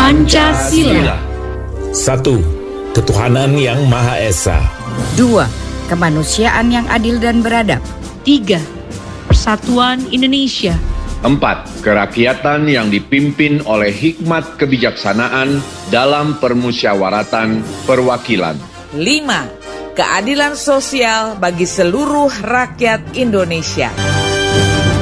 Pancasila. 1. Ketuhanan yang Maha Esa. 2. Kemanusiaan yang adil dan beradab. 3. Persatuan Indonesia. 4. Kerakyatan yang dipimpin oleh hikmat kebijaksanaan dalam permusyawaratan perwakilan. 5. Keadilan sosial bagi seluruh rakyat Indonesia.